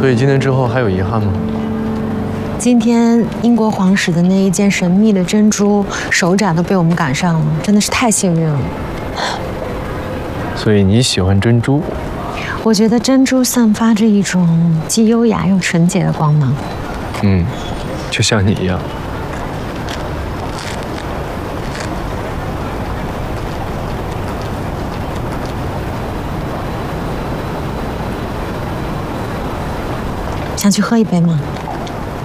所以今天之后还有遗憾吗？ 今天英国皇室的那一件神秘的珍珠手展都被我们赶上了，真的是太幸运了。 所以你喜欢珍珠？ 我觉得珍珠散发着一种既优雅又纯洁的光芒。 就像你一样。 想去喝一杯吗？